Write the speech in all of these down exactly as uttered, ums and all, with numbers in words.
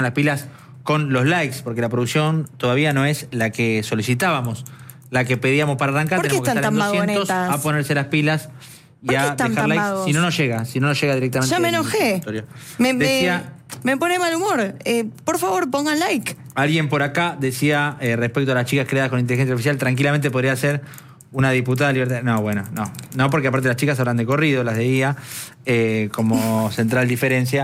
las pilas con los likes, porque la producción todavía no es la que solicitábamos, la que pedíamos para arrancar. ¿Por qué Tenemos que están estar en tan doscientos vagonetas? a ponerse las pilas y a están dejar tan likes. vagos? Si no, no llega, si no, no llega directamente. Ya me el enojé. consultorio. Me, me, Decía, me pone mal humor. Eh, por favor, pongan like. alguien por acá decía, eh, respecto a las chicas creadas con inteligencia artificial, tranquilamente podría ser una diputada de libertad. No, bueno, no. No, porque aparte las chicas habrán de corrido, las de I A, eh, como central diferencia.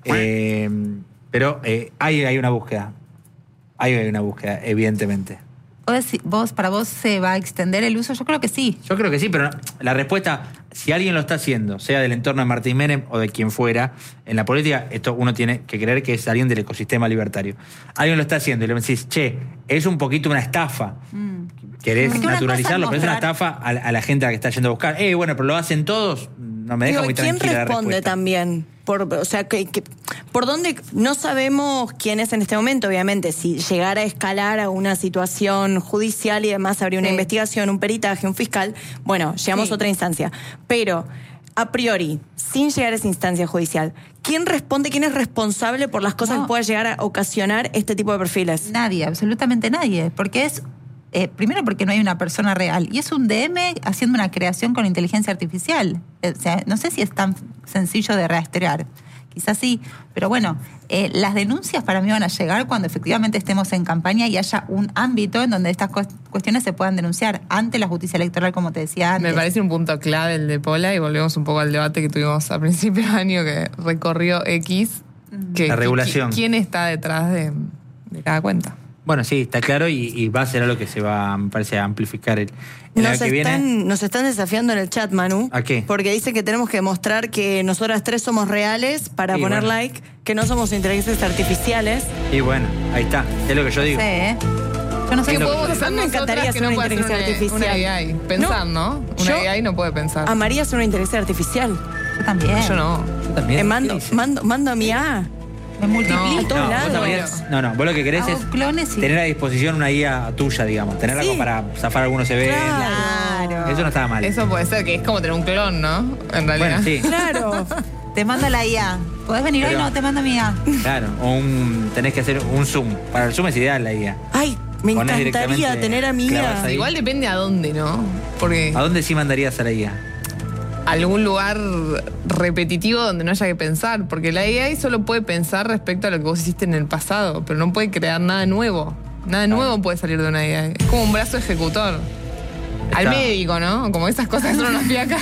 Eh, pero eh, hay, hay una búsqueda. Hay, hay una búsqueda, evidentemente. ¿Vos, para vos se va a extender el uso? Yo creo que sí. Yo creo que sí, pero la respuesta, si alguien lo está haciendo, sea del entorno de Martín Menem o de quien fuera, en la política, esto uno tiene que creer que es alguien del ecosistema libertario. Alguien lo está haciendo y le decís, che, es un poquito una estafa. Mm. Querés Porque naturalizarlo, pero es una mostrar... estafa a, a la gente a la que está yendo a buscar. Eh, bueno, pero lo hacen todos, no me deja Digo, muy ¿quién tranquila la responde respuesta. también? Por, o sea, que, que, ¿por dónde? No sabemos quién es en este momento, obviamente. Si llegara a escalar a una situación judicial y demás, habría una sí. investigación, un peritaje, un fiscal. Bueno, llegamos sí. a otra instancia. Pero, a priori, sin llegar a esa instancia judicial, ¿quién responde, quién es responsable por las cosas no. que pueda llegar a ocasionar este tipo de perfiles? Nadie, absolutamente nadie. Porque es... Eh, primero porque no hay una persona real. Y es un D M haciendo una creación con inteligencia artificial. O sea, no sé si es tan sencillo de rastrear. Quizás sí. Pero bueno, eh, las denuncias para mí van a llegar cuando efectivamente estemos en campaña y haya un ámbito en donde estas cuestiones se puedan denunciar ante la justicia electoral, como te decía antes. Me parece un punto clave el de Pola, y volvemos un poco al debate que tuvimos a principio de año que recorrió X. Que, la regulación. Que, ¿Quién está detrás de, de cada cuenta? Bueno, sí, está claro y, y va a ser algo que se va, me parece, a amplificar el, el Nos año que están, viene. nos están desafiando en el chat, Manu. ¿A qué? Porque dice que tenemos que demostrar que nosotras tres somos reales para Y poner bueno. like, que no somos inteligencias artificiales. Y bueno, ahí está, es lo que yo digo. Sí, ¿eh? Yo no sé ¿Qué qué podemos A hacer mí me encantaría nosotras que ser no una puede hacer inteligencia una, artificial. una A I? Pensar, ¿no? No, Una yo- A I no puede pensar. Amaría ser una inteligencia artificial. Yo también. Yo no. Yo también. Eh, mando, ¿Qué dices? mando, mando a mi A. Me multiplico. a todos No, lados. vos amarías- no, no, vos lo que querés Hago es clones y... tener a disposición una guía tuya, digamos. Tenerla Sí. como para zafar algunos eventos. Claro. Eso no estaba mal. Eso puede ser, que es como tener un clon, ¿no? En realidad. Bueno, sí, Claro. Te mando la I A. ¿Podés venir Pero- hoy? No, te mando mi I A. claro. O un, tenés que hacer un Zoom. Para el Zoom es ideal la guía. Ay, me Ponés encantaría directamente, tener a mi clavas A. ahí. Igual depende a dónde, ¿no? Porque ¿A dónde sí mandarías a la guía? algún lugar repetitivo donde no haya que pensar, porque la A I solo puede pensar respecto a lo que vos hiciste en el pasado, pero no puede crear nada nuevo. Nada nuevo puede salir de una A I. Es como un brazo ejecutor. Al Está. médico, ¿no? Como esas cosas que son una fiaca.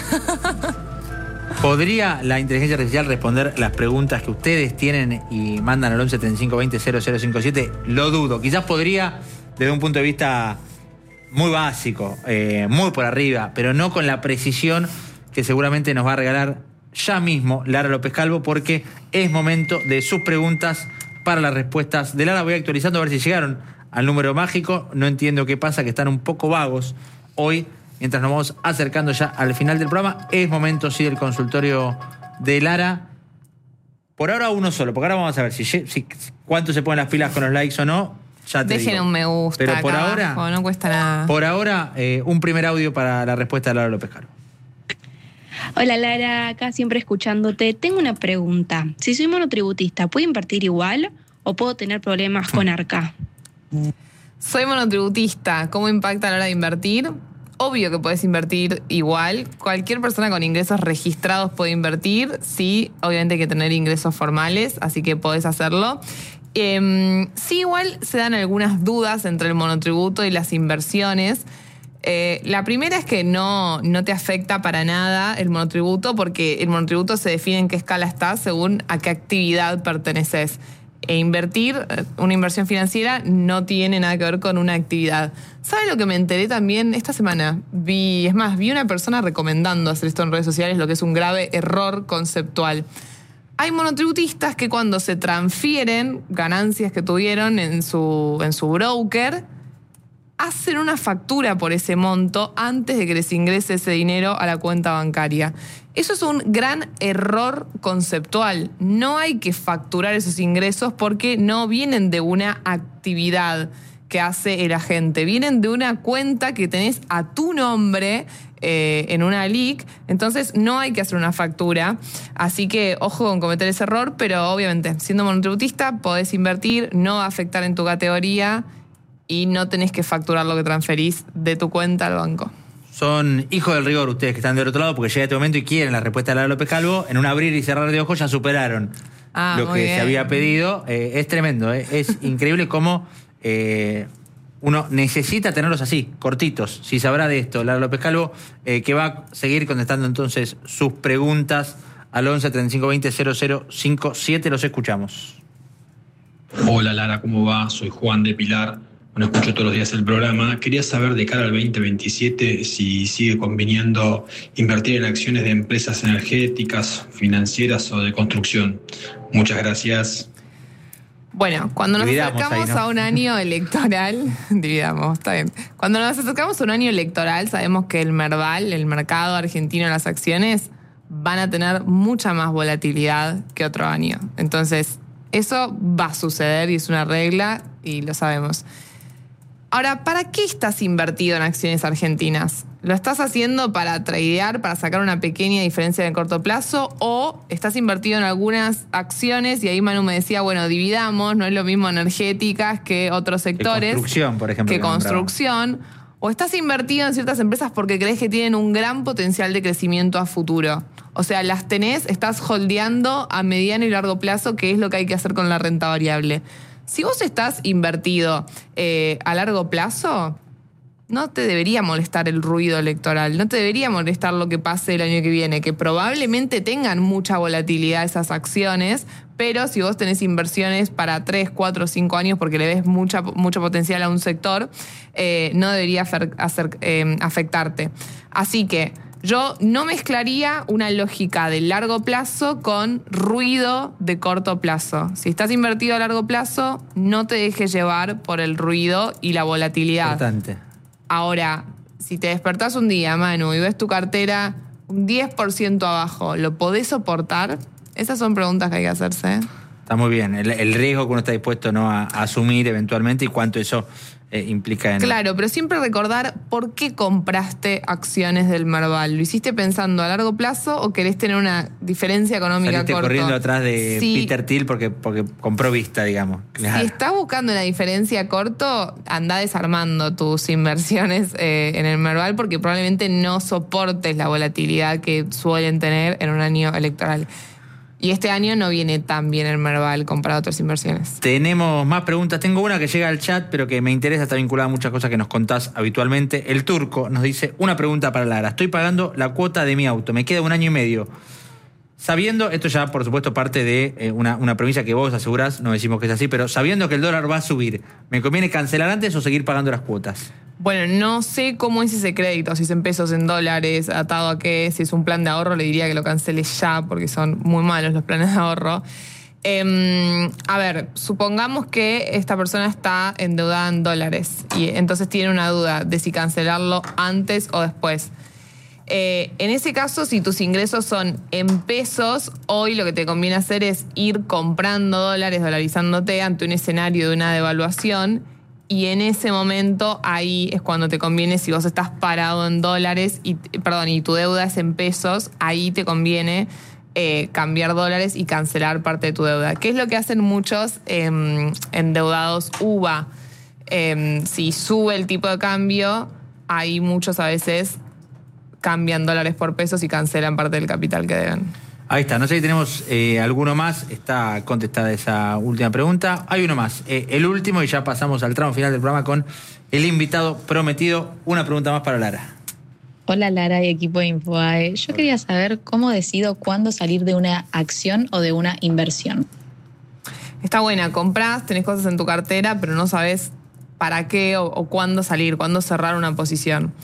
¿Podría la inteligencia artificial responder las preguntas que ustedes tienen y mandan al once setenta y cinco veinte cero cero cinco siete? Lo dudo. Quizás podría desde un punto de vista muy básico, eh, muy por arriba, pero no con la precisión que seguramente nos va a regalar ya mismo Lara López Calvo, porque es momento de sus preguntas para las respuestas de Lara. Voy actualizando a ver si llegaron al número mágico. No entiendo qué pasa, que están un poco vagos hoy. Mientras nos vamos acercando ya al final del programa, es momento, sí, del consultorio de Lara. Por ahora uno solo, porque ahora vamos a ver si, si cuánto se ponen las pilas con los likes o no. Ya te Dejen digo. un me gusta. Pero por acá ahora, abajo, no cuesta nada. por ahora eh, un primer audio para la respuesta de Lara López Calvo. Hola Lara, acá siempre escuchándote. Tengo una pregunta. Si soy monotributista, ¿puedo invertir igual o puedo tener problemas con ARCA? Soy monotributista. ¿Cómo impacta a la hora de invertir? Obvio que puedes invertir igual. Cualquier persona con ingresos registrados puede invertir. Sí, obviamente hay que tener ingresos formales, así que podés hacerlo. Eh, sí, igual se dan algunas dudas entre el monotributo y las inversiones. Eh, la primera es que no, no te afecta para nada el monotributo, porque el monotributo se define en qué escala estás según a qué actividad perteneces. E invertir, una inversión financiera, no tiene nada que ver con una actividad. ¿Sabe lo que me enteré también esta semana? Vi, es más, vi una persona recomendando hacer esto en redes sociales, lo que es un grave error conceptual. Hay monotributistas que cuando se transfieren ganancias que tuvieron en su, en su broker, hacen una factura por ese monto antes de que les ingrese ese dinero a la cuenta bancaria. Eso es un gran error conceptual. No hay que facturar esos ingresos porque no vienen de una actividad que hace el agente. Vienen de una cuenta que tenés a tu nombre eh, en una L I C, entonces no hay que hacer una factura. Así que ojo con cometer ese error, pero obviamente, siendo monotributista, podés invertir, no va a afectar en tu categoría y no tenés que facturar lo que transferís de tu cuenta al banco. Son hijos del rigor ustedes que están del otro lado, porque llega este momento y quieren la respuesta de Lara López Calvo. En un abrir y cerrar de ojos ya superaron Ah, lo muy que bien. se había pedido. Eh, es tremendo, eh. Es increíble cómo eh, uno necesita tenerlos así, cortitos. Si sabrá de esto Lara López Calvo, eh, que va a seguir contestando entonces sus preguntas al once treinta y cinco veinte cero cero cincuenta y siete. Los escuchamos. Hola Lara, ¿cómo va? Soy Juan de Pilar. Bueno, escucho todos los días el programa. Quería saber de cara al veinte veintisiete si sigue conviniendo invertir en acciones de empresas energéticas, financieras o de construcción. Muchas gracias. Bueno, cuando nos Dividamos acercamos ahí, ¿no? a un año electoral, dividamos, está bien. Cuando nos acercamos a un año electoral, sabemos que el Merval, el mercado argentino de las acciones, van a tener mucha más volatilidad que otro año. Entonces, eso va a suceder y es una regla y lo sabemos. Ahora, ¿para qué estás invertido en acciones argentinas? ¿Lo estás haciendo para tradear, para sacar una pequeña diferencia en el corto plazo? ¿O estás invertido en algunas acciones? Y ahí Manu me decía, bueno, dividamos, no es lo mismo energéticas que otros sectores. Que construcción, por ejemplo. Que que nombraba. construcción. ¿O estás invertido en ciertas empresas porque crees que tienen un gran potencial de crecimiento a futuro? O sea, las tenés, estás holdeando a mediano y largo plazo, que es lo que hay que hacer con la renta variable. Si vos estás invertido eh, a largo plazo, no te debería molestar el ruido electoral, no te debería molestar lo que pase el año que viene, que probablemente tengan mucha volatilidad esas acciones, pero si vos tenés inversiones para tres, cuatro, cinco años porque le ves mucha, mucho potencial a un sector, eh, no debería hacer, hacer, eh, afectarte. Así que yo no mezclaría una lógica de largo plazo con ruido de corto plazo. Si estás invertido a largo plazo, no te dejes llevar por el ruido y la volatilidad. Importante. Ahora, si te despertás un día, Manu, y ves tu cartera un diez por ciento abajo, ¿lo podés soportar? Esas son preguntas que hay que hacerse, ¿eh? Está muy bien. El, el riesgo que uno está dispuesto, ¿no?, a, a asumir eventualmente y cuánto eso eh, implica en... Claro, pero siempre recordar por qué compraste acciones del Merval. ¿Lo hiciste pensando a largo plazo o querés tener una diferencia económica Saliste corta? corriendo atrás de Sí. Peter Thiel porque, porque compró Vista, digamos. Claro. Si estás buscando una diferencia a corto, anda desarmando tus inversiones eh, en el Merval porque probablemente no soportes la volatilidad que suelen tener en un año electoral. Y este año no viene tan bien el Merval comparado a otras inversiones. Tenemos más preguntas. Tengo una que llega al chat, pero que me interesa, está vinculada a muchas cosas que nos contás habitualmente. El Turco nos dice, una pregunta para Lara. Estoy pagando la cuota de mi auto, me queda un año y medio. Sabiendo, esto ya por supuesto parte de eh, una, una premisa que vos asegurás, no decimos que es así, pero sabiendo que el dólar va a subir, ¿me conviene cancelar antes o seguir pagando las cuotas? Bueno, no sé cómo es ese crédito, si es en pesos, en dólares, atado a qué, si es un plan de ahorro, le diría que lo cancele ya, porque son muy malos los planes de ahorro. Eh, a ver, supongamos que esta persona está endeudada en dólares y entonces tiene una duda de si cancelarlo antes o después. Eh, en ese caso, si tus ingresos son en pesos, hoy lo que te conviene hacer es ir comprando dólares, dolarizándote ante un escenario de una devaluación. Y en ese momento, ahí es cuando te conviene, si vos estás parado en dólares, y perdón, y tu deuda es en pesos, ahí te conviene eh, cambiar dólares y cancelar parte de tu deuda. ¿Qué es lo que hacen muchos eh, endeudados U V A? Eh, si sube el tipo de cambio, ahí muchos a veces cambian dólares por pesos y cancelan parte del capital que deben. Ahí está, no sé si tenemos eh, alguno más, está contestada esa última pregunta. Hay uno más, eh, el último, y ya pasamos al tramo final del programa con el invitado prometido. Una pregunta más para Lara. Hola Lara y equipo de Infobae. Yo quería saber cómo decido cuándo salir de una acción o de una inversión. Está buena, comprás, tenés cosas en tu cartera, pero no sabés para qué o, o cuándo salir, cuándo cerrar una posición.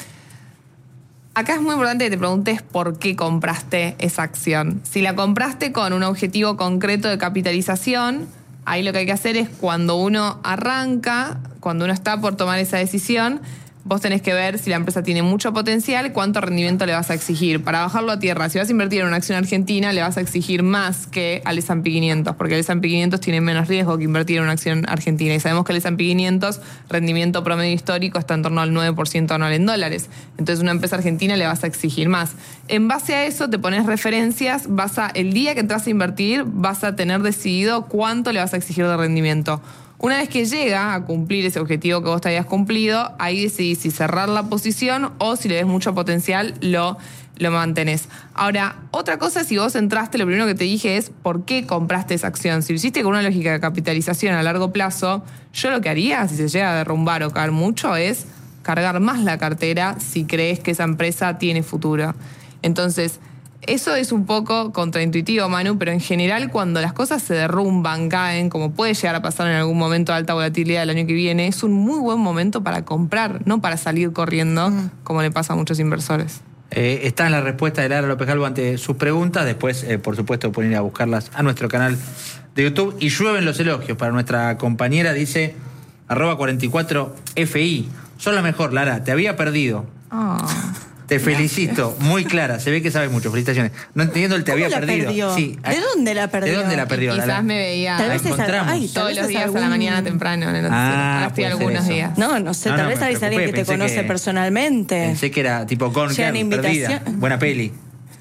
Acá es muy importante que te preguntes por qué compraste esa acción. Si la compraste con un objetivo concreto de capitalización, ahí lo que hay que hacer es cuando uno arranca, cuando uno está por tomar esa decisión, vos tenés que ver si la empresa tiene mucho potencial, cuánto rendimiento le vas a exigir. Para bajarlo a tierra, si vas a invertir en una acción argentina, le vas a exigir más que al ese and pe quinientos, porque el ese and pe quinientos tiene menos riesgo que invertir en una acción argentina. Y sabemos que el ese and pe quinientos, rendimiento promedio histórico, está en torno al nueve por ciento anual en dólares. Entonces, una empresa argentina le vas a exigir más. En base a eso, te pones referencias, vas a, el día que te vas a invertir, vas a tener decidido cuánto le vas a exigir de rendimiento. Una vez que llega a cumplir ese objetivo que vos te habías cumplido, ahí decidís si cerrar la posición o si le ves mucho potencial, lo, lo mantenés. Ahora, otra cosa, si vos entraste, lo primero que te dije es ¿por qué compraste esa acción? Si lo hiciste con una lógica de capitalización a largo plazo, yo lo que haría, si se llega a derrumbar o caer mucho, es cargar más la cartera si crees que esa empresa tiene futuro. Entonces, eso es un poco contraintuitivo, Manu, pero en general cuando las cosas se derrumban, caen, como puede llegar a pasar en algún momento de alta volatilidad del año que viene, es un muy buen momento para comprar, no para salir corriendo, mm. como le pasa a muchos inversores. Eh, está en la respuesta de Lara López Calvo ante sus preguntas. Después, eh, por supuesto, pueden ir a buscarlas a nuestro canal de YouTube. Y llueven los elogios para nuestra compañera, dice arroba cuarenta y cuatro F I. Son la mejor, Lara, te había perdido. Oh. Te felicito, muy clara, se ve que sabes mucho, felicitaciones. No entiendo el te había la perdido. Perdió? Sí. ¿De dónde la perdió? ¿De dónde la perdió? Quizás la, me veía. Tal vez encontramos. Ay, todos los días algún... a la mañana temprano en el noticiero. Ah, Ahora estoy algunos eso. días. No, no sé, no, tal no, vez hay alguien que te conoce que, personalmente. Pensé que era tipo Gone Girl, perdida. Buena peli.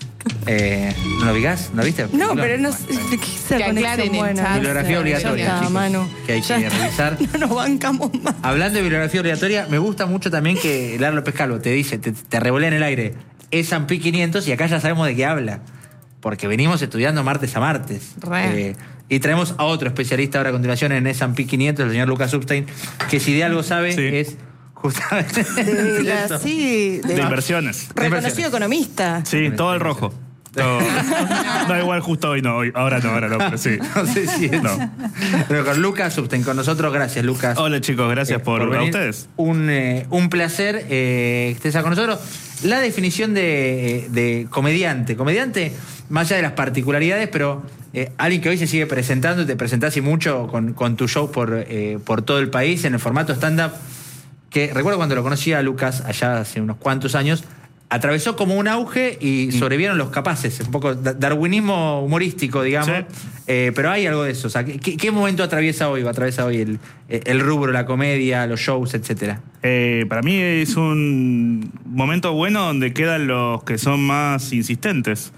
Eh, ¿No lo vigás? ¿No lo viste? No, pero no sé. Que aclaren en chat. Bibliografía obligatoria, está, chicos, Manu. que hay que Ya revisar. No nos bancamos más. Hablando de bibliografía obligatoria, me gusta mucho también que Lara López Calvo te dice, te, te revolea en el aire ese and pe quinientos y acá ya sabemos de qué habla. Porque venimos estudiando martes a martes. Eh, y traemos a otro especialista ahora a continuación en ese and pe quinientos, el señor Lucas Upstein, que si de algo sabe sí. es justamente de, la, sí, de, de inversiones. Reconocido economista. Sí, todo el rojo. No, no, igual justo hoy no, hoy, ahora no, ahora no, pero sí. No sé si es. No. Pero con Lucas Upstein, con nosotros, gracias, Lucas. Hola, chicos, gracias eh, por, por venir. A ustedes. Un, eh, un placer eh, que estés con nosotros. La definición de, de comediante. Comediante, más allá de las particularidades, pero eh, alguien que hoy se sigue presentando, te presentás y mucho con, con tu show por, eh, por todo el país, en el formato stand-up, que recuerdo cuando lo conocí a Lucas allá hace unos cuantos años, atravesó como un auge y sobrevivieron los capaces, un poco darwinismo humorístico, digamos. Sí. Eh, pero hay algo de eso. O sea, ¿qué, qué momento atraviesa hoy? ¿Atraviesa hoy el, el rubro, la comedia, los shows, etcétera? Eh, para mí es un momento bueno donde quedan los que son más insistentes.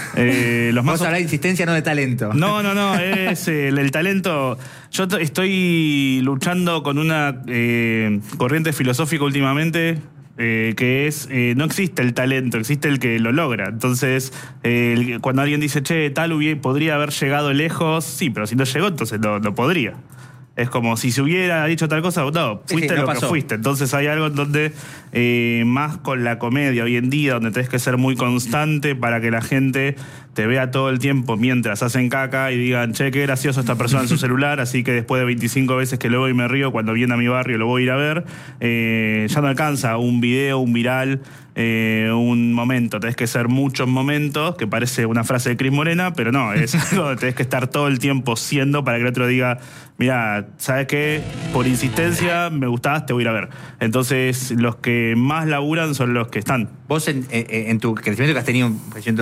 Eh, los más Vamos a hablar de insistencia, no de talento. No, no, no, es el, el talento. Yo t- estoy luchando con una eh, corriente filosófica últimamente. Eh, que es, eh, no existe el talento, existe el que lo logra. Entonces, eh, el, cuando alguien dice, che, tal hubiera, podría haber llegado lejos, sí, pero si no llegó, entonces no, no podría. Es como si se hubiera dicho tal cosa, no, fuiste sí, sí, no lo pasó. Que fuiste. Entonces hay algo en donde, eh, más con la comedia hoy en día, donde tenés que ser muy constante para que la gente te vea todo el tiempo mientras hacen caca y digan, che, qué gracioso esta persona en su celular, así que después de veinticinco veces que lo veo y me río, cuando viene a mi barrio lo voy a ir a ver, eh, ya no alcanza un video, un viral, eh, un momento. Tenés que ser muchos momentos, que parece una frase de Cris Morena, pero no, es algo, tenés que estar todo el tiempo siendo para que el otro diga, mira, ¿sabes qué? Por insistencia me gustabas, te voy a ir a ver. Entonces, los que más laburan son los que están. Vos en, en, en tu crecimiento que has tenido,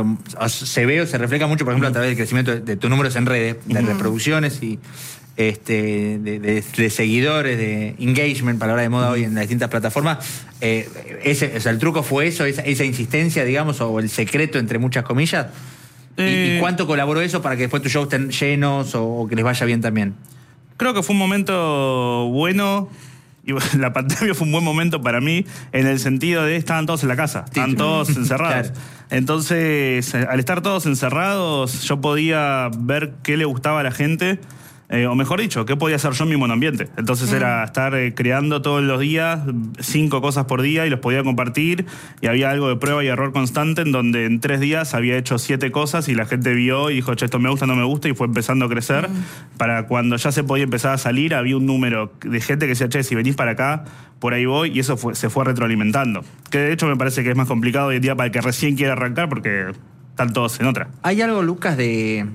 se ve o se refleja mucho, por ejemplo, a través del crecimiento de, de tus números en redes, de reproducciones y este, de, de, de seguidores, de engagement, palabra de moda hoy en las distintas plataformas. Eh, ese, o sea, ¿el truco fue eso, esa, esa insistencia, digamos, o el secreto, entre muchas comillas? Eh, ¿Y, ¿Y cuánto colaboró eso para que después tus shows estén llenos o, o que les vaya bien también? Creo que fue un momento bueno. Y la pandemia fue un buen momento para mí en el sentido de estaban todos en la casa, estaban todos encerrados. Claro. Entonces, al estar todos encerrados, yo podía ver qué le gustaba a la gente, eh, o mejor dicho, qué podía hacer yo en mi monoambiente. Entonces mm. era estar eh, creando todos los días cinco cosas por día y los podía compartir, y había algo de prueba y error constante en donde en tres días había hecho siete cosas y la gente vio y dijo, che, esto me gusta, no me gusta, y fue empezando a crecer. Mm. Para cuando ya se podía empezar a salir, había un número de gente que decía, che, si venís para acá, por ahí voy, y eso fue, se fue retroalimentando. Que de hecho me parece que es más complicado hoy en día para el que recién quiere arrancar porque están todos en otra. ¿Hay algo, Lucas, de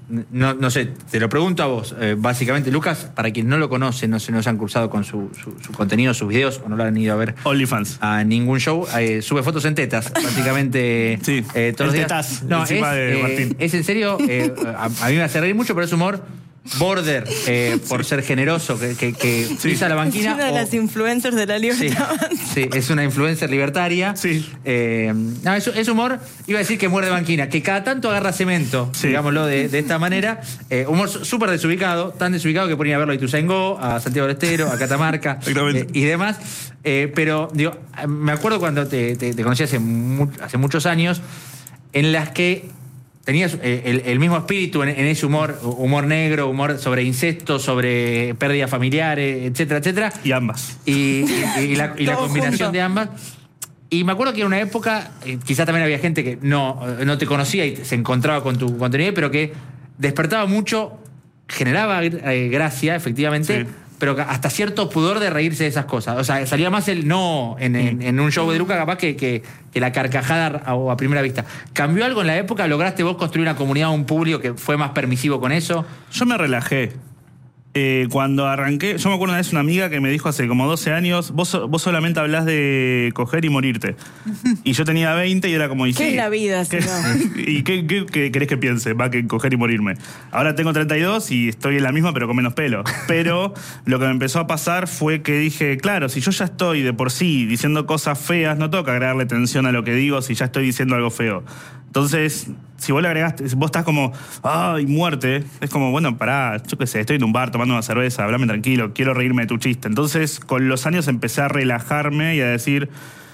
no, no sé, te lo pregunto a vos, eh, básicamente, Lucas, para quien no lo conoce, no se nos han cruzado con su, su, su contenido, sus videos, o no lo han ido a ver OnlyFans. a ningún show, eh, sube fotos en tetas, básicamente. Sí, eh, todos el los días. tetas, No, es, encima de eh, Martín. es en serio, eh, a, a mí me hace reír mucho, pero es humor border, eh, por ser generoso, que, que, que pisa la Es banquina. una de o- las influencers de la Sí, libertad. sí, es una influencer libertaria. Sí. Eh, no, es, es humor, iba a decir que muerde banquina, que cada tanto agarra cemento, Sí. digámoslo de, de esta manera. Eh, humor su- súper desubicado, tan desubicado que ponía a verlo a Ituzaingó, a Santiago del Estero, a Catamarca Exactamente. eh, y demás. Eh, pero, digo, me acuerdo cuando te, te- te conocí hace, mu- hace muchos años, en las que tenías eh, el, el mismo espíritu en, en ese humor, humor negro, humor sobre incesto, sobre pérdidas familiares, etcétera, etcétera. Y ambas. Y, y- y la, y la Todo combinación junto. de ambas. Y me acuerdo que en una época, eh, quizás también había gente que no, no te conocía y se encontraba con tu contenido, pero que despertaba mucho, generaba eh, gracia, efectivamente, Sí. pero hasta cierto pudor de reírse de esas cosas. O sea, salía más el no en, en- en un show de Luca capaz que, que, que la carcajada a, a primera vista. ¿Cambió algo en la época? ¿Lograste vos construir una comunidad, un público que fue más permisivo con eso? Yo me relajé. Eh, cuando arranqué, yo me acuerdo una vez una amiga que me dijo hace como doce años, vos, so- vos solamente hablás de coger y morirte. Y yo tenía veinte y era como... ¿y ¿Qué sí? es la vida, si ¿Qué- no? ¿Y qué, qué- qué querés que piense? Va que coger y morirme. Ahora tengo treinta y dos y estoy en la misma pero con menos pelo. Pero lo que me empezó a pasar fue que dije, claro, si yo ya estoy de por sí diciendo cosas feas, no tengo que agregarle atención a lo que digo si ya estoy diciendo algo feo. Entonces, si vos le agregaste, si vos estás como, ay, muerte, es como, bueno, pará, yo qué sé, estoy en un bar tomando una cerveza, hablame tranquilo, quiero reírme de tu chiste. Entonces, con los años empecé a relajarme y a decir,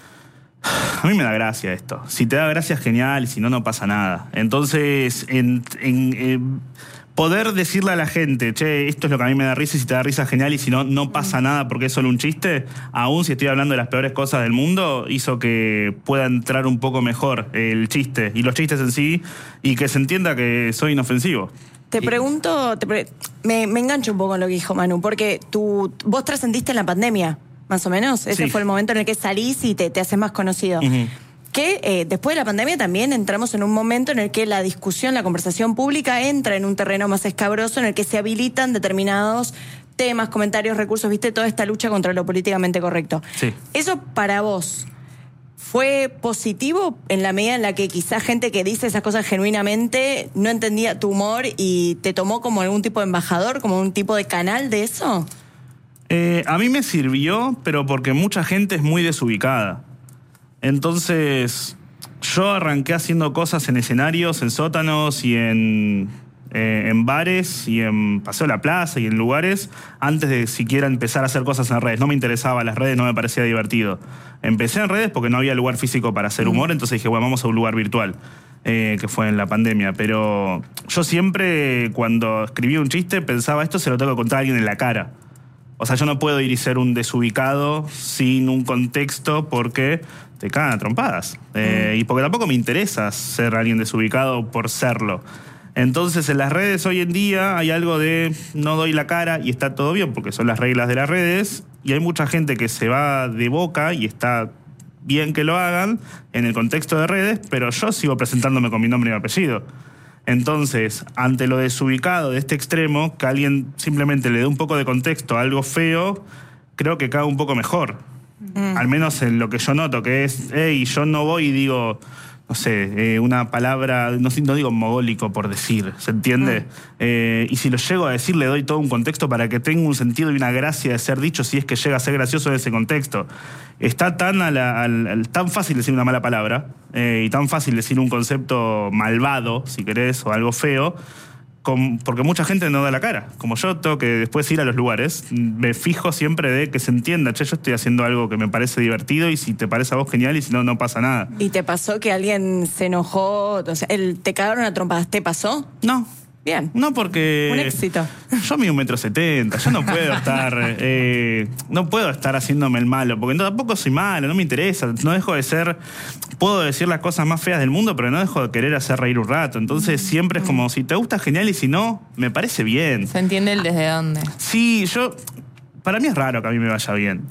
a mí me da gracia esto. Si te da gracia, genial, y si no, no pasa nada. Entonces, en, en, en poder decirle a la gente, che, esto es lo que a mí me da risa, y si te da risa, genial, y si no, no pasa nada porque es solo un chiste, aún si estoy hablando de las peores cosas del mundo, hizo que pueda entrar un poco mejor el chiste y los chistes en sí, y que se entienda que soy inofensivo. Te pregunto, te pre- me, me engancho un poco con lo que dijo Manu, porque tú, vos trascendiste en la pandemia, más o menos. Ese Sí. fue el momento en el que salís y te, te haces más conocido. Ujú. Que eh, después de la pandemia también entramos en un momento en el que la discusión, la conversación pública entra en un terreno más escabroso en el que se habilitan determinados temas, comentarios, recursos, viste, toda esta lucha contra lo políticamente correcto. Sí. Eso para vos, ¿fue positivo en la medida en la que quizá gente que dice esas cosas genuinamente no entendía tu humor y te tomó como algún tipo de embajador, como un tipo de canal de eso? Eh, a mí me sirvió, pero porque mucha gente es muy desubicada. Entonces, yo arranqué haciendo cosas en escenarios, en sótanos y en, eh, en bares y en Paseo de la Plaza y en lugares antes de siquiera empezar a hacer cosas en redes. No me interesaba las redes, no me parecía divertido. Empecé en redes porque no había lugar físico para hacer humor, entonces dije, bueno, vamos a un lugar virtual, eh, que fue en la pandemia. Pero yo siempre, cuando escribía un chiste, pensaba, esto se lo tengo que contar a alguien en la cara. O sea, yo no puedo ir y ser un desubicado sin un contexto porque te cagan a trompadas. Eh, y porque tampoco me interesa ser alguien desubicado por serlo. Entonces, en las redes hoy en día hay algo de no doy la cara y está todo bien porque son las reglas de las redes. Y hay mucha gente que se va de boca y está bien que lo hagan en el contexto de redes, pero yo sigo presentándome con mi nombre y mi apellido. Entonces, ante lo desubicado de este extremo, que alguien simplemente le dé un poco de contexto a algo feo, creo que cae un poco mejor. Mm. Al menos en lo que yo noto, que es, hey, yo no voy y digo, no sé, eh, una palabra, no, no digo mogólico por decir, ¿se entiende? Mm. Eh, y si lo llego a decir, le doy todo un contexto para que tenga un sentido y una gracia de ser dicho, si es que llega a ser gracioso en ese contexto. Está tan, a la, al, al, tan fácil decir una mala palabra eh, y tan fácil decir un concepto malvado, si querés, o algo feo, con, porque mucha gente no da la cara. Como yo tengo que después ir a los lugares, me fijo siempre de que se entienda, che, yo estoy haciendo algo que me parece divertido y si te parece a vos genial y si no, no pasa nada. ¿Y te pasó que alguien se enojó? O sea, el, ¿te cagaron a trompadas? ¿Te pasó? No. Bien. No, porque... Un éxito. Yo mido un metro setenta, yo no puedo estar... Eh, no puedo estar haciéndome el malo, porque tampoco soy malo, no me interesa, no dejo de ser... Puedo decir las cosas más feas del mundo, pero no dejo de querer hacer reír un rato. Entonces siempre es como, si te gusta, genial, y si no, me parece bien. ¿Se entiende el desde dónde? Sí, yo... Para mí es raro que a mí me vaya bien.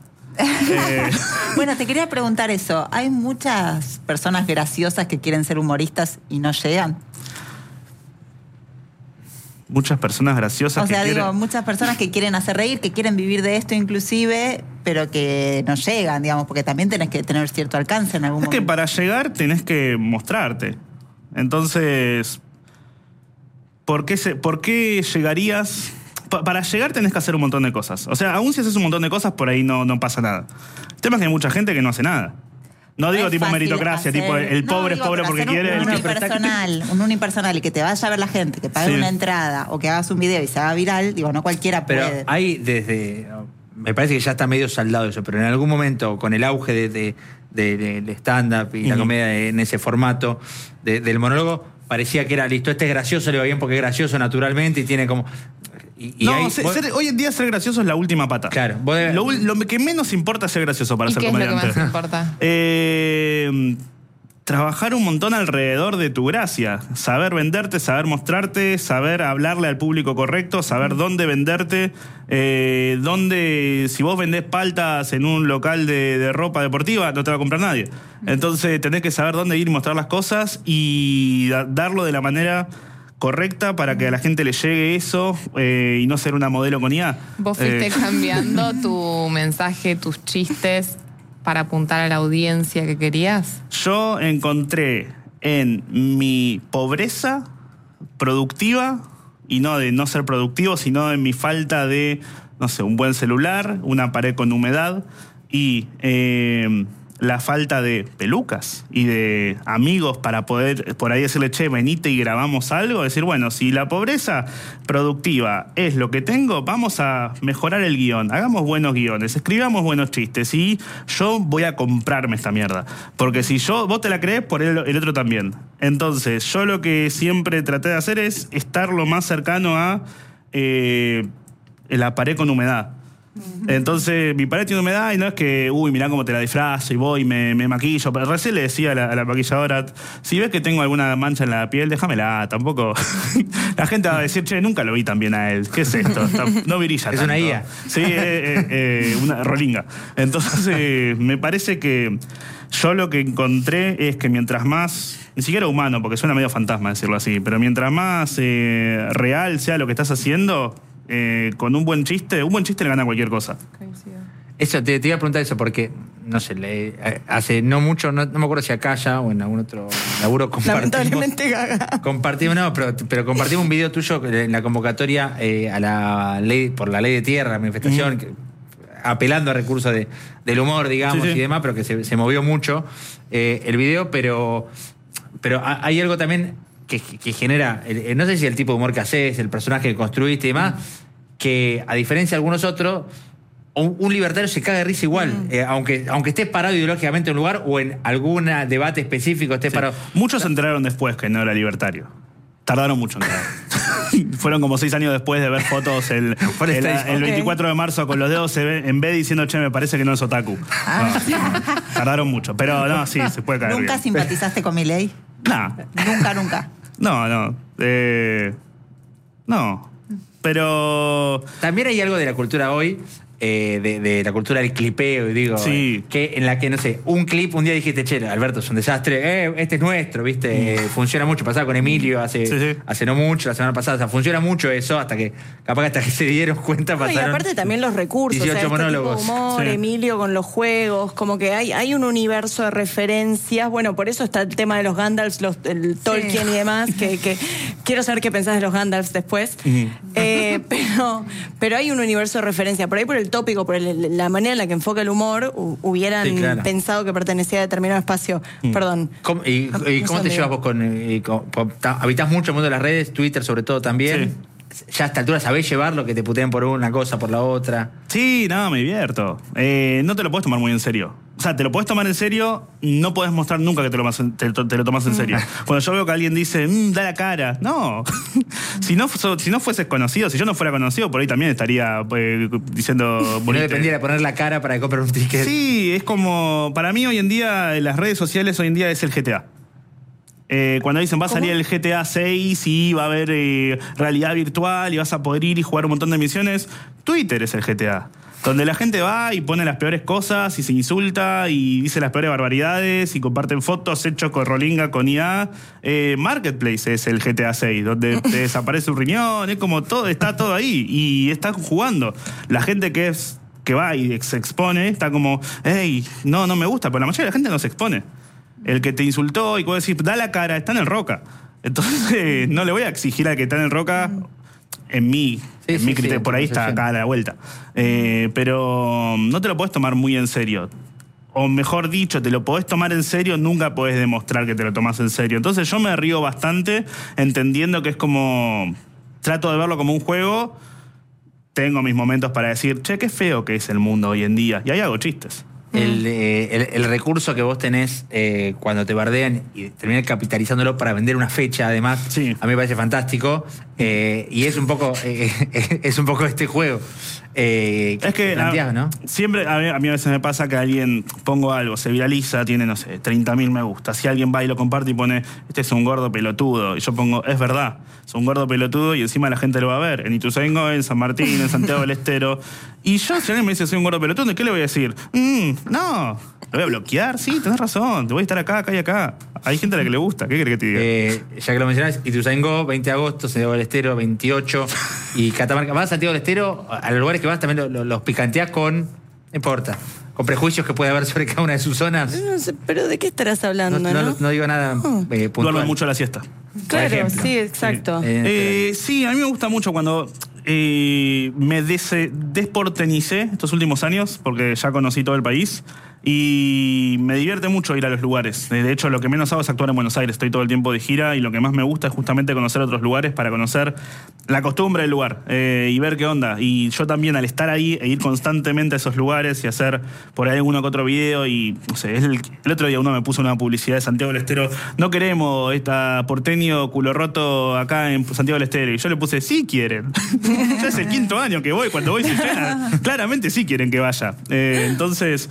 eh. Bueno, te quería preguntar eso. ¿Hay muchas personas graciosas que quieren ser humoristas y no llegan? muchas personas graciosas O sea, que digo, quieren... muchas personas que quieren hacer reír, que quieren vivir de esto inclusive, pero que no llegan, digamos, porque también tenés que tener cierto alcance en algún Es momento. que para llegar tenés que mostrarte. Entonces, ¿por qué, se, por qué llegarías? Pa- para llegar tenés que hacer un montón de cosas. O sea, aún si haces un montón de cosas, por ahí no, no pasa nada. El tema es que hay mucha gente que no hace nada. No digo es tipo fácil meritocracia, hacer- tipo el No, pobre digo, es pobre pero porque hacer quiere. Un, el un que- unipersonal, un unipersonal y que te vaya a ver la gente, que pague Sí. una entrada o que hagas un video y se haga viral, digo, no cualquiera Pero puede. hay desde. Me parece que ya está medio saldado eso, pero en algún momento, con el auge de, de, de- del stand-up y la Ujú. comedia en ese formato de- del monólogo, parecía que era listo, este es gracioso, le va bien porque es gracioso naturalmente y tiene como. Y, y no, ahí- se- vos- ser- hoy en día ser gracioso es la última pata. Claro, vos debes- Lo, ul- lo que menos importa es ser gracioso para ¿Y ser qué es lo que comediante. más importa? Eh, trabajar un montón alrededor de tu gracia. Saber venderte, saber mostrarte, saber hablarle al público correcto, saber dónde venderte, eh, dónde, si vos vendés paltas en un local de, de ropa deportiva, no te va a comprar nadie. Entonces tenés que saber dónde ir y mostrar las cosas y da- darlo de la manera correcta para que a la gente le llegue eso eh, y no ser una modelo con I A. Vos fuiste Eh, cambiando tu mensaje, tus chistes para apuntar a la audiencia que querías. Yo encontré en mi pobreza productiva, y no de no ser productivo, sino en mi falta de, no sé, un buen celular, una pared con humedad y eh, la falta de pelucas y de amigos para poder por ahí decirle, che, venite y grabamos algo. Decir, bueno, si la pobreza productiva es lo que tengo, vamos a mejorar el guión, hagamos buenos guiones, escribamos buenos chistes y yo voy a comprarme esta mierda. Porque si yo, vos te la crees, por el, el otro también. Entonces, yo lo que siempre traté de hacer es estar lo más cercano a eh, la pared con humedad. Entonces, mi pared tiene humedad y no es que, uy, mirá cómo te la disfrazo y voy y me, me maquillo. Pero recién le decía a la, a la maquilladora, si ves que tengo alguna mancha en la piel, déjamela. Tampoco. La gente va a decir, che, nunca lo vi tan bien a él. ¿Qué es esto? Está- no brilla Es tanto. una I A. Sí, eh, eh, eh, una rolinga. Entonces, eh, me parece que yo lo que encontré es que mientras más, ni siquiera humano, porque suena medio fantasma decirlo así, pero mientras más eh, real sea lo que estás haciendo, eh, con un buen chiste, un buen chiste le gana a cualquier cosa. Eso, te, te iba a preguntar eso porque, no sé, le- hace no mucho, no, no me acuerdo si acá ya o en algún otro laburo compartimos. Lamentablemente gaga. Compartimos, no, pero, pero compartimos un video tuyo en la convocatoria eh, a la ley, por la ley de tierra, manifestación, que- apelando a recursos de, del humor, digamos, Sí, sí. y demás, pero que se, se movió mucho eh, el video, pero, pero ha- hay algo también que, que genera, eh, no sé si el tipo de humor que haces, el personaje que construiste y demás, que a diferencia de algunos otros, un, un libertario se caga de risa igual, eh, aunque, aunque estés parado ideológicamente en un lugar o en algún debate específico estés Sí. parado. Muchos se enteraron después que no era libertario. Tardaron mucho en entrar. Fueron como seis años después de ver fotos el, Por el, eso, el ok. veinticuatro de marzo con los dedos en B diciendo, che, me parece que no es otaku. No, tardaron mucho. Pero no, sí, se puede caer ¿Nunca bien. simpatizaste con mi ley? Nah. Nunca, nunca. No, no. Eh, no. Pero. También hay algo de la cultura hoy, eh, de, de la cultura del clipeo, digo, Sí. eh, que en la que, no sé, un clip, un día dijiste, che, Alberto, es un desastre, eh, este es nuestro, ¿viste? Eh, funciona mucho, pasaba con Emilio hace, Sí, sí. hace no mucho, la semana pasada, o sea, funciona mucho eso, hasta que, capaz que hasta que se dieron cuenta No, y pasaron aparte también los recursos, o sea, dieciocho este monólogos. tipo de humor, Sí. Emilio con los juegos, como que hay, hay un universo de referencias. Bueno, por eso está el tema de los Gandalfs, los, el Tolkien y demás, que, que quiero saber qué pensás de los Gandalfs después. Eh, pero, pero hay un universo de referencia. Por ahí por el tópico, por el- la manera en la que enfoca el humor, hu- hubieran Sí, claro. pensado que pertenecía a determinado espacio. Perdón. ¿Cómo- ¿Y, y No cómo sé te dónde llevas iba. vos con, eh, con- con- ta- habitas mucho el mundo de las redes, Twitter sobre todo también? Ya a esta altura sabés llevar lo que te puteen por una cosa, por la otra. Sí, nada, me divierto. Eh, no te lo puedes tomar muy en serio. O sea, te lo puedes tomar en serio, no puedes mostrar nunca que te lo, mas- te, te lo tomas en serio. Cuando yo veo que alguien dice, "Mm, da la cara", no. si no. fu- Si no fueses conocido, si yo no fuera conocido, por ahí también estaría eh, diciendo... Y no "Bonite". dependiera de poner la cara para comprar un ticket. Sí, es como... Para mí hoy en día, en las redes sociales hoy en día es el G T A. Eh, cuando dicen va a salir el G T A seis y va a haber eh, realidad virtual y vas a poder ir y jugar un montón de misiones, Twitter es el G T A. donde la gente va y pone las peores cosas y se insulta y dice las peores barbaridades y comparten fotos hechos con Rolinga, con I A. Eh, Marketplace es el G T A seis, donde te desaparece un riñón, es como todo, está todo ahí y están jugando. La gente que es que va y se expone está como, hey, no, no me gusta, pero la mayoría de la gente no se expone. El que te insultó y puede decir, da la cara, está en el Roca. Entonces, no le voy a exigir al que está en el Roca en mí, Sí, en sí, mi criterio, sí, por ahí está sí. acá a la vuelta. Eh, pero no te lo podés tomar muy en serio. O mejor dicho, te lo podés tomar en serio, nunca podés demostrar que te lo tomás en serio. Entonces yo me río bastante entendiendo que es como... Trato de verlo como un juego. Tengo mis momentos para decir, che, qué feo que es el mundo hoy en día. Y ahí hago chistes. El, eh, el, el recurso que vos tenés eh, cuando te bardean y terminás capitalizándolo para vender una fecha, además, Sí. a mí me parece fantástico. Eh, y es un poco eh, es un poco este juego. Eh, Es que planteás, a, ¿no? siempre, a mí, a mí a veces me pasa que alguien, pongo algo, se viraliza, tiene, no sé, treinta mil me gusta. Si alguien va y lo comparte y pone, este es un gordo pelotudo, y yo pongo, es verdad, es un gordo pelotudo y encima la gente lo va a ver. En Ituzaingó, en San Martín, en Santiago del Estero. Y yo, si alguien me dice, soy un gordo pelotudo, ¿qué le voy a decir? Mm, no, lo voy a bloquear, sí, tenés razón, te voy a estar acá, acá y acá. Hay gente a la que le gusta, ¿qué querés que te diga? Eh, ya que lo mencionás, Ituzaingó, veinte de agosto, Santiago del Estero, veintiocho. Y Catamarca. Vas a Santiago del Estero, a los lugares que vas también lo- lo- los picanteás con. No importa. Con prejuicios que puede haber sobre cada una de sus zonas. No sé, pero ¿de qué estarás hablando, No, no? no- no digo nada eh, puntual. Duermo mucho a la siesta. Claro, ejemplo. sí, exacto. Eh, Eh, sí, a mí me gusta mucho cuando eh, me des- desportenicé estos últimos años, porque ya conocí todo el país, y me divierte mucho ir a los lugares. De hecho, lo que menos hago es actuar en Buenos Aires. Estoy todo el tiempo de gira y lo que más me gusta es justamente conocer otros lugares para conocer la costumbre del lugar eh, y ver qué onda. Y yo también, al estar ahí e ir constantemente a esos lugares y hacer por ahí alguno que otro video y, no sé, es el, el otro día uno me puso una publicidad de Santiago del Estero, no queremos esta porteño culo roto acá en Santiago del Estero. Y yo le puse, sí quieren. Ya es el quinto año que voy, cuando voy se llena. Claramente sí quieren que vaya. Eh, entonces...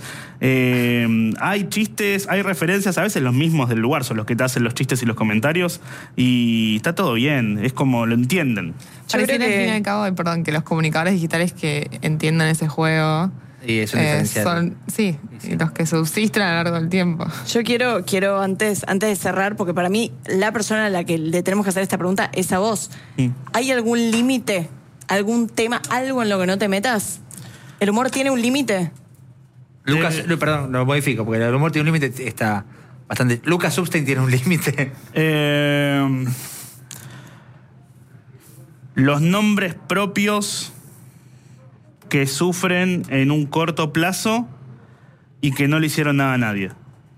Eh, hay chistes, hay referencias, a veces los mismos del lugar son los que te hacen los chistes y los comentarios y está todo bien, es como lo entienden. Yo Pareciera creo al fin y que- al cabo, perdón, que los comunicadores digitales que entiendan ese juego Y es un eh, diferencial. son, sí, y los que subsisten a lo largo del tiempo. Yo quiero, quiero antes, antes de cerrar, porque para mí la persona a la que le tenemos que hacer esta pregunta es a vos. Mm. ¿Hay algún límite, algún tema, algo en lo que no te metas? ¿El humor tiene un límite? Lucas, Eh, no, perdón, lo modifico, porque el humor tiene un límite, está bastante. Lucas Substein tiene un límite. Eh, los nombres propios que sufren en un corto plazo y que no le hicieron nada a nadie.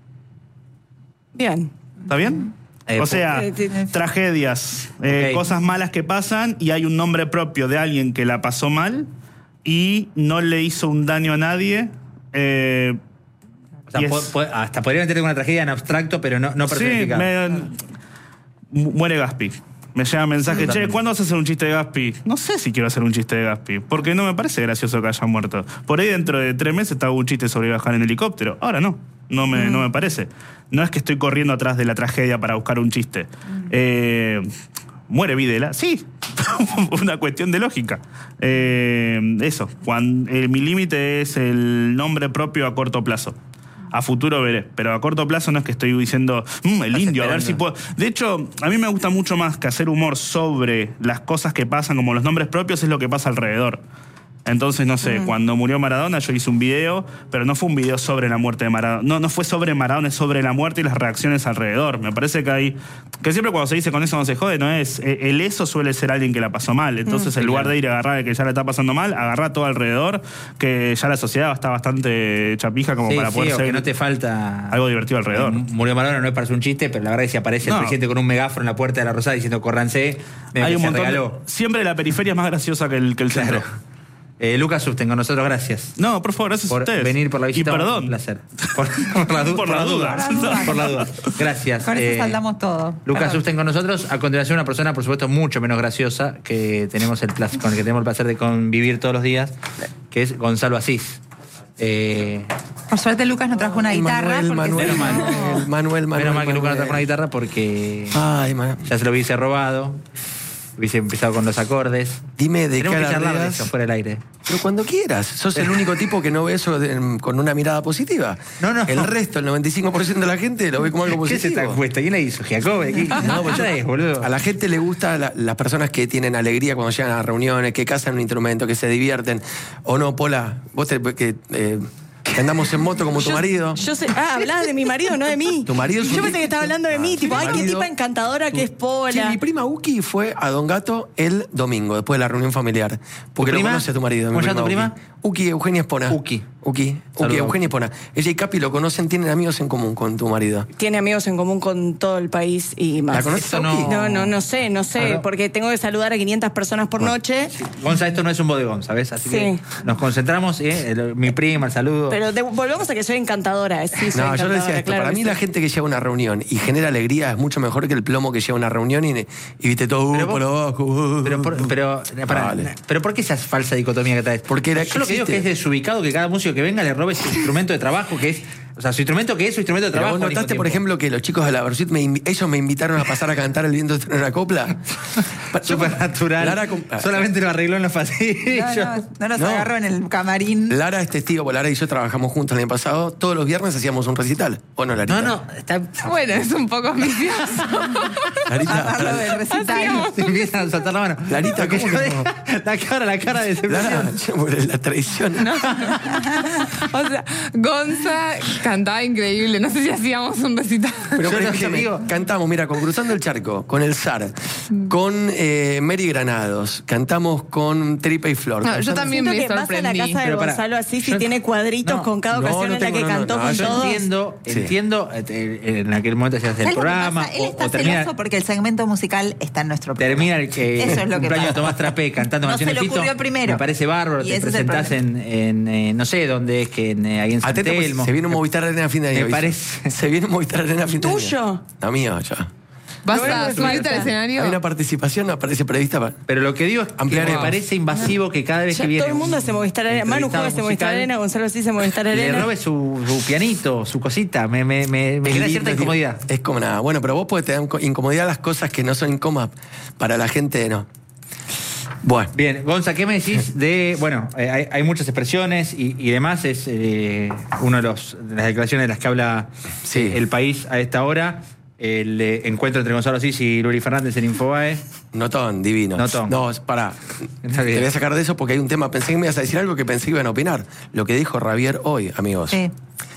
Bien. ¿Está bien? Eh, o sea, eh, eh, tragedias, eh, Ok. cosas malas que pasan y hay un nombre propio de alguien que la pasó mal y no le hizo un daño a nadie. Eh, O sea, y es- po- po- hasta podría meter una tragedia en abstracto, pero no, no sí, personificada. me, mu- muere Gaspi. Me llega mensaje, che, ¿cuándo vas a hacer un chiste de Gaspi? No sé si quiero hacer un chiste de Gaspi, porque no me parece gracioso que haya muerto. Por ahí dentro de tres meses te hago un chiste sobre bajar en helicóptero. Ahora no, no me, no me parece. No es que estoy corriendo atrás de la tragedia para buscar un chiste. Eh, ¿Muere Videla? Sí, una cuestión de lógica. Eh, eso, cuando, eh, mi límite es el nombre propio a corto plazo. A futuro veré, pero a corto plazo no es que estoy diciendo, "Mm, el Estás indio, a ver esperando. si puedo". De hecho, a mí me gusta mucho más que hacer humor sobre las cosas que pasan, como los nombres propios, es lo que pasa alrededor. Entonces, no sé, cuando murió Maradona yo hice un video, pero no fue un video sobre la muerte de Maradona. No, no fue sobre Maradona, es sobre la muerte y las reacciones alrededor. Me parece que hay... Que siempre cuando se dice con eso no se jode, no es... eh, El eso suele ser alguien que la pasó mal. Entonces, en lugar de ir a agarrar el que ya la está pasando mal, agarrar todo alrededor, que ya la sociedad está bastante chapija como Sí, para sí, poder o ser que no te falta. algo divertido alrededor. Eh, Murió Maradona, no es para hacer un chiste, pero la verdad es que si aparece el No. presidente con un megáfono en la puerta de la Rosada diciendo córranse, me Hay un se montón de- regaló. Siempre la periferia es más graciosa que el, que el Claro. centro. Eh, Lucas Substein, con nosotros, gracias. No, por favor, gracias Por a ustedes. venir por la visita. Y perdón. Un placer. Por, por la, du- Por la duda. Por la duda. Gracias. Con eso Eh, saldamos todo. Lucas Perdón. Substein con nosotros. A continuación, una persona, por supuesto, mucho menos graciosa que tenemos el placer, con el que tenemos el placer de convivir todos los días, que es Gonzalo Asís. Eh, Por suerte Lucas no trajo una guitarra. Manuel, porque Manuel, si no- Menos mal. Manuel, Manuel, Manuel. menos mal que Lucas no Manuel. trajo una guitarra porque Ay, man. ya se lo hubiese robado. hubiese empezado con los acordes. Dime de Tenemos qué que charlar de alardeas. eso fuera del aire. Pero cuando quieras. Sos el único tipo que no ve eso de- con una mirada positiva. No, no. El resto, el noventa y cinco por ciento de la gente lo ve como algo ¿Qué es positivo. esta encuesta? ¿Quién la hizo? ¿Giacobbe? ¿Qué? No, pues ya es, boludo. A la gente le gusta la- las personas que tienen alegría cuando llegan a reuniones, que cazan un instrumento, que se divierten. ¿O no, Pola? Vos te, que, eh, que andamos en moto como tu Yo- marido. Yo sé, ah, hablabas de mi marido, no de mí. Tu marido es un Yo pensé que estaba hablando de mí, Ah, tipo, tu ay, qué marido- tipa encantadora que es Che, Pola. mi prima Uki fue a Don Gato el domingo, después de la reunión familiar. Porque ¿Tu lo prima? conoce tu marido. mi ¿Cómo se llama tu Uki. Uki Eugenia Espona. Uki. Uki. Uki Saludos. Eugenia Espona. Ella y Capi lo conocen, tienen amigos en común con tu marido. Tiene amigos en común con todo el país y más. ¿La conoces, Eso Uki? no- No, no, no sé, no sé, Claro. porque tengo que saludar a quinientas personas por noche. Gonza, esto no es un bodegón, ¿sabes? Así Sí. que nos concentramos, ¿eh? El- mi prima, el saludo. Pero de- volvemos a que soy encantadora. Sí, soy No, yo le decía encantadora, esto. claro Para que mí sí. la gente que lleva a una reunión y genera alegría es mucho mejor que el plomo que lleva a una reunión y, y viste todo uh, Pero vos- por abajo. uh, Pero por, pero, pará, Vale. pero ¿por qué esa falsa dicotomía que traes? Porque era- Yo lo que digo es que es existe. desubicado que cada músico que venga le robe su instrumento de trabajo, que es. O sea, su instrumento que es su instrumento de Pero trabajo. vos al mismo notaste, por tiempo. ejemplo, que los chicos de la Versuit, me invi- ellos me invitaron a pasar a cantar El viento en una copla. Supernatural. Lara, com- Solamente lo arregló en los pasillos. No, no, no nos No. agarró en el camarín. Lara es testigo, porque Lara y yo trabajamos juntos el año pasado. Todos los viernes hacíamos un recital. ¿O no, Larita? No, no, está. Bueno, es un poco ambicioso. Larita, Agarrarlo del recital. Se empiezan a soltar la mano. Larita, Lo que ¿cómo yo que digo, la cara, la cara de Lara, decepción. che, bueno, la traición. O sea, Gonza cantaba increíble. No sé si hacíamos un recital. Pero Yo lo que escúchame, digo- cantamos, mira, con Cruzando el Charco, con el Zar, con eh, Mary Granados, cantamos con Tripa y Flor. No, yo cantamos- también Siento me que vas a la sorprendí. casa de Pero pará, Gonzalo Asís y yo- tiene cuadritos no, con cada no, ocasión no en la tengo, que no, no, cantó no, con Yo todos. entiendo, Sí. entiendo, eh, en aquel momento se hace el ¿Sabes lo que programa pasa? Él o, está o termina, celoso porque el segmento musical está en nuestro programa. termina el, que Eso es lo que cumpleaños de pasa. Tomás Trapé cantando No canciones se le Fito, ocurrió primero. me parece bárbaro, Y te ese es el presentás en, en eh, no sé dónde es, que en, eh, ahí en San Atento, pues, Telmo. se viene un Movistar Arena a fin de año. Me aviso. parece. Se viene un Movistar Arena a fin de año. ¿Tuyo? No, mío, ya. ¿Vas No, a no, subirte falta. al escenario? Hay una participación, aparece prevista para... Pero lo que digo es que Ampliaremos. me parece invasivo que cada vez Ya que viene todo el mundo un hace Movistar Arena. Manu entrevistado juega hace Movistar musical, Arena, Gonzalo Asís hace Movistar le Arena. robe su, su pianito, su cosita, me, me, me, me Es crea lindo, cierta es incomodidad. Es como nada. Bueno, pero vos podés tener incomodidad las cosas que no son incómodas. Para la gente, no. Bueno. Bien, Gonza, ¿qué me decís de, bueno, eh, hay, hay muchas expresiones y, y demás, es eh, una de, los- de las declaraciones de las que habla Sí. el país a esta hora, el eh, encuentro entre Gonzalo Asís y Luli Fernández en Infobae. Notón, divino. Notón. No, pará. Está Te bien. voy a sacar de eso porque hay un tema. Pensé que me ibas a decir algo que pensé que iban a opinar. Lo que dijo Javier hoy, amigos. Sí.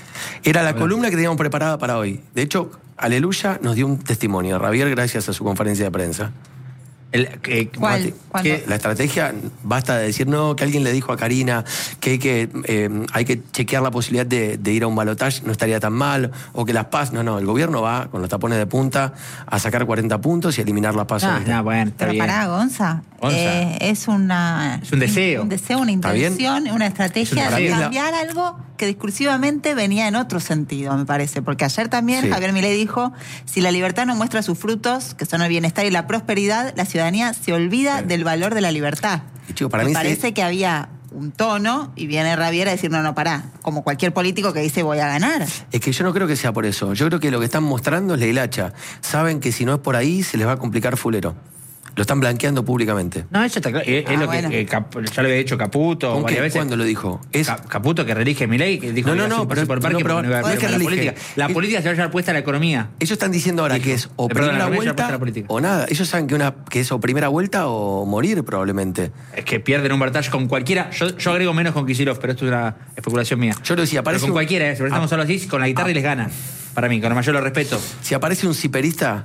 Era la columna que teníamos preparada para hoy. De hecho, Aleluya nos dio un testimonio. Javier, gracias a su conferencia de prensa. El, eh, ¿Cuál? Mati, ¿Cuándo? que- La estrategia, basta de decir, no, que alguien le dijo a Karina que hay que, eh, hay que chequear la posibilidad de, de ir a un balotaje, no estaría tan mal, o que las PAS, no, no, el gobierno va con los tapones de punta a sacar cuarenta puntos y a eliminar las PAS. Ah, no, bueno, está Pero bien. pará, Gonza. Gonza. eh, es una. Es un deseo. Un deseo, una ¿Está bien? intención, una estrategia Es un de deseo. cambiar algo que discursivamente venía en otro sentido, me parece. Porque ayer también Sí. Javier Milei dijo: si la libertad no muestra sus frutos, que son el bienestar y la prosperidad, la ciudadanía se olvida del valor de la libertad. Y, chico, para me mí parece sí. que había un tono y viene Javier a decir: no, no, pará. Como cualquier político que dice voy a ganar. Es que yo no creo que sea por eso. Yo creo que lo que están mostrando es la hilacha. Saben que si no es por ahí, se les va a complicar fulero. Lo están blanqueando públicamente. No, eso está claro. Es, es Ah, lo bueno. que eh, Cap- ya lo había dicho Caputo ¿Con varias qué? veces. ¿Cuándo lo dijo? Es- Ca- Caputo que relige Milei, que dijo No, que no, iba a hacer no, un paseo pero- por parque no, pero- porque no iba a no es ver que la relige. política. La Es- política se va a llevar puesta a la economía. Ellos están diciendo ahora Dijo. que es o Eh, perdón, primera la economía ya puesta vuelta la política. o nada. Ellos saben que, una, que es o primera vuelta o morir probablemente. Es que pierden un balotaje con cualquiera. Yo, yo agrego menos con Kicillof, pero esto es una especulación mía. Yo lo decía, Pero parece con un- cualquiera, ¿eh? Si estamos Ah. solo así, con la guitarra y les gana. Para mí, con el mayor lo respeto. Si aparece un ciperista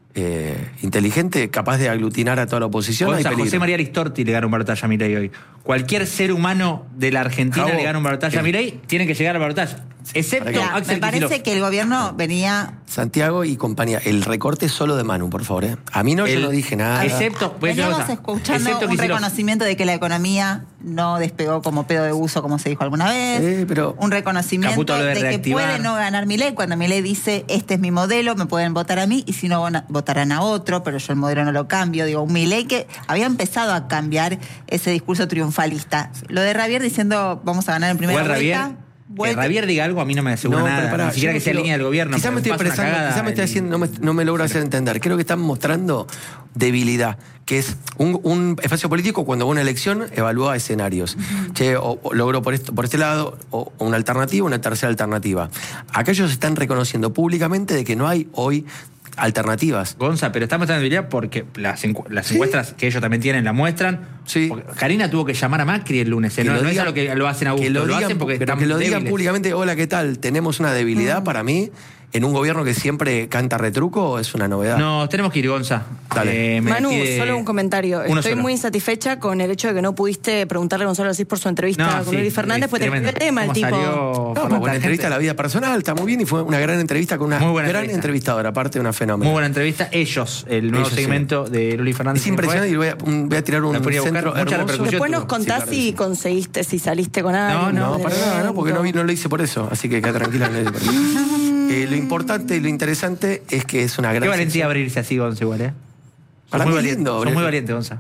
eh, inteligente, capaz de aglutinar a toda la oposición, hay Gonza, peligro. José María Listorti le gana un balotaje a Milei hoy. Cualquier ser humano de la Argentina Javo, le gana un balotaje a eh. Milei, tiene que llegar al balotaje. Excepto Mirá, Axel me parece Kicillof. que el gobierno venía. Santiago y compañía, el recorte es solo de Manu, por favor. ¿eh? A mí no, yo El- no dije nada. Excepto, voy a decir una Veníamos cosa, escuchando excepto un Kicillof. reconocimiento de que la economía no despegó como pedo de uso, como se dijo alguna vez. Eh, pero- un reconocimiento Caputo habla de de, que reactivar. puede no ganar Milei cuando Milei dice: este es mi modelo, me pueden votar a mí, y si no van a- votarán a otro, pero yo el modelo no lo cambio. Digo, un Milei que había empezado a cambiar ese discurso triunfalista. Lo de Javier diciendo: vamos a ganar en primera Igual vuelta. Javier, Que Ravier diga algo a mí no me asegura No, nada. pero pará, ni siquiera yo que sea no línea del gobierno. Quizás me estoy pasa una expresando, cagada quizás me estoy el- haciendo, no me, no me logro hacer entender. Creo que están mostrando debilidad, que es un, un espacio político cuando una elección evalúa escenarios. Uh-huh. Che, o, o logro por, esto, por este lado o, o una alternativa, una tercera alternativa. Acá ellos están reconociendo públicamente de que no hay hoy alternativas. Gonza, pero estamos en debilidad porque las, encu las ¿Sí? encuestas que ellos también tienen la muestran. Sí. Karina tuvo que llamar a Macri el lunes. Que no, lo no digan, es a lo que lo hacen a gusto, que lo, lo digan, hacen porque pero están que lo digan débiles. públicamente, hola, ¿qué tal? Tenemos una debilidad mm. para mí. En un gobierno que siempre canta retruco es una novedad. No, tenemos que ir, Gonza. Dale. Eh, Manu, pide... solo un comentario. Uno Estoy solo. muy insatisfecha con el hecho de que no pudiste preguntarle a Gonzalo Asís por su entrevista no, con sí, Luis Fernández, porque te el tema, el tipo. No, fue una entrevista a la vida personal, está muy bien, y fue una gran entrevista con una gran entrevista. entrevistadora, aparte de una fenómena. Muy buena entrevista. Ellos, el nuevo Ellos, segmento sí. de Luis Fernández. Es impresionante y voy a, voy a tirar un centro hermoso. Después nos contás sí, si conseguiste, si saliste con alguien. No, no, para nada, no, porque no, no lo hice por eso, así que queda tranquila. No por eso. Eh, lo importante y lo interesante es que es una gran... Qué valentía abrirse así, Gonza, igual, ¿eh? Para muy mí valiente, lindo, son muy valiente, Gonza.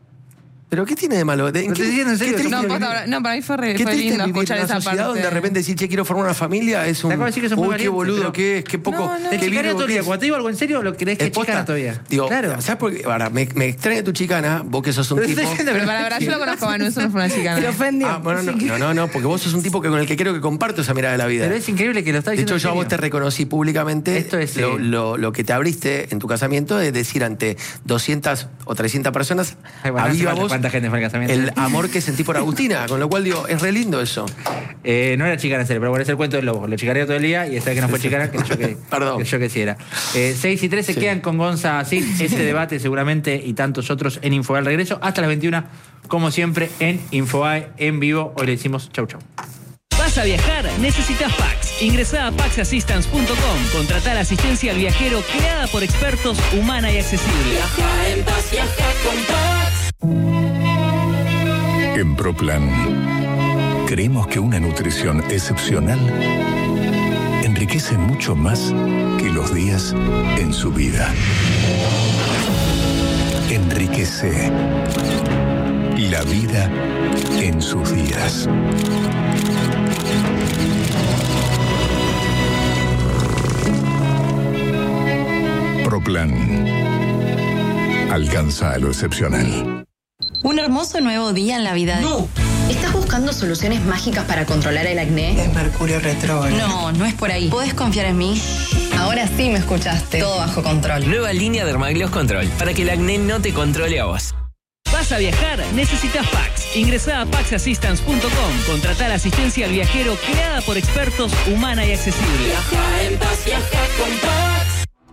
¿Pero qué tiene de malo? ¿En ¿No qué, te diciendo en serio? No, posta, no, para mí fue, re, ¿Qué fue lindo escuchar en una esa sociedad parte. donde de repente decir, che, quiero formar una familia, es un... Te acabo de decir que sos muy uy, valiente, qué boludo pero... que es, qué poco... No, no, qué te chicana virgo todavía. que Cuando te digo algo en serio, lo crees que es chicana todavía. Digo, claro. ¿sabes por qué? Ahora, me, me extraña tu chicana, vos que sos un pero tipo... Pero para verdad, yo lo conozco a Manu, eso no fue una chicana. Se ofendió. Ah, bueno, no, no, no, no, porque vos sos un tipo que con el que creo que comparto esa mirada de la vida. Pero es increíble que lo estás diciendo. De hecho, yo a vos te reconocí públicamente. Esto es... Lo, lo, lo que te abriste en tu casamiento es decir ante doscientas o trescientas personas, Ay, bueno, a viva voz, ¿cuánta gente fue al casamiento? el amor que sentí por Agustina. Con lo cual digo, es re lindo eso. Eh, no era chicana en serio, pero bueno, es el cuento del lobo. Lo chicareo todo el día y esta vez que no fue chicana, que yo que, Perdón. que yo que sí era. Eh, seis y tres se sí. quedan con Gonza así. Este debate seguramente y tantos otros en Infobae al regreso. Hasta las veintiuna, como siempre, en Infobae en vivo. Hoy le decimos chau chau. ¿Vas a viajar? Necesitas Pax. Ingresá a pax assistance punto com. Contratá la asistencia al viajero creada por expertos, humana y accesible. Viaja en paz, viaja con Pax. En ProPlan, creemos que una nutrición excepcional enriquece mucho más que los días en su vida. Enriquece la vida en sus días. ProPlan alcanza a lo excepcional. Un hermoso nuevo día en la vida de... ¡No! ¿Estás buscando soluciones mágicas para controlar el acné? Es Mercurio retrógrado. No, no es por ahí. ¿Puedes confiar en mí? Ahora sí me escuchaste. Todo bajo control. Nueva línea Dermagloss Control, para que el acné no te controle a vos. ¿Vas a viajar? Necesitas Pax. Ingresá a pax assistance punto com. Contratá la asistencia al viajero creada por expertos, humana y accesible. Viaja en paz, viaja con Pax.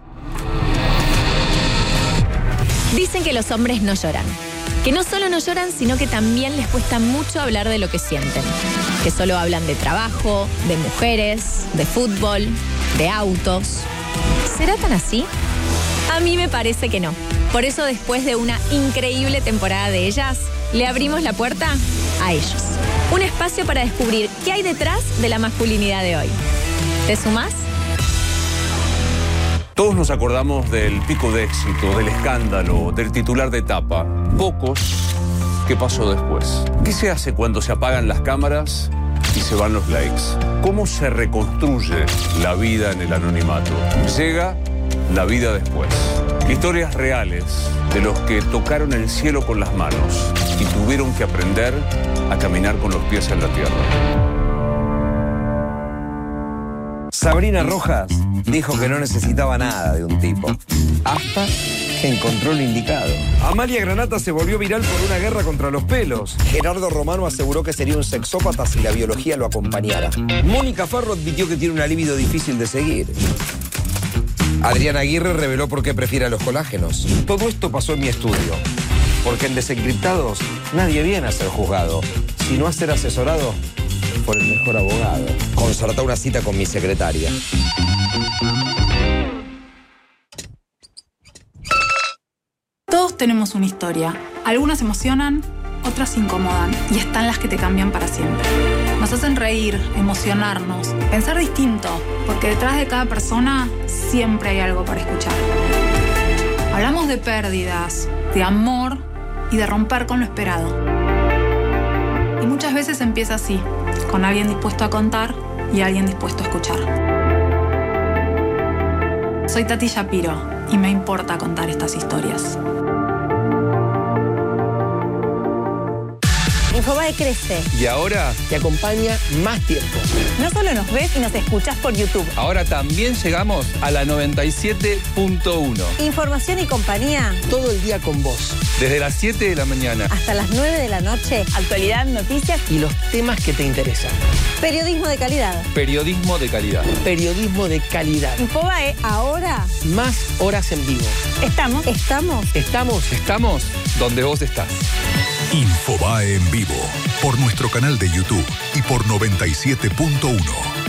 Dicen que los hombres no lloran. Que no solo no lloran, sino que también les cuesta mucho hablar de lo que sienten. Que solo hablan de trabajo, de mujeres, de fútbol, de autos. ¿Será tan así? A mí me parece que no. Por eso, después de una increíble temporada de ellas, le abrimos la puerta a ellos. Un espacio para descubrir qué hay detrás de la masculinidad de hoy. ¿Te sumás? Todos nos acordamos del pico de éxito, del escándalo, del titular de etapa. Pocos, ¿qué pasó después? ¿Qué se hace cuando se apagan las cámaras y se van los likes? ¿Cómo se reconstruye la vida en el anonimato? Llega la vida después. Historias reales de los que tocaron el cielo con las manos y tuvieron que aprender a caminar con los pies en la tierra. Sabrina Rojas dijo que no necesitaba nada de un tipo, hasta que encontró el indicado. Amalia Granata se volvió viral por una guerra contra los pelos. Gerardo Romano aseguró que sería un sexópata si la biología lo acompañara. Mónica Farro admitió que tiene una libido difícil de seguir. Adriana Aguirre reveló por qué prefiere a los colágenos. Todo esto pasó en mi estudio, porque en Desencriptados nadie viene a ser juzgado, sino a ser asesorado por el mejor abogado. Concertá una cita con mi secretaria. Todos tenemos una historia. Algunas emocionan, otras incomodan, y están las que te cambian para siempre. Nos hacen reír, emocionarnos, pensar distinto, porque detrás de cada persona siempre hay algo para escuchar. Hablamos de pérdidas, de amor y de romper con lo esperado. Y muchas veces empieza así, con alguien dispuesto a contar y alguien dispuesto a escuchar. Soy Tati Shapiro y me importa contar estas historias. Infobae crece. Y ahora te acompaña más tiempo. No solo nos ves y nos escuchás por YouTube. Ahora también llegamos a la noventa y siete punto uno. Información y compañía. Todo el día con vos. Desde las siete de la mañana. Hasta las nueve de la noche. Actualidad, noticias y los temas que te interesan. Periodismo de calidad. Periodismo de calidad. Periodismo de calidad. Infobae, ahora. Más horas en vivo. Estamos. Estamos. Estamos. Estamos donde vos estás. Infobae en vivo, por nuestro canal de YouTube y por noventa y siete punto uno.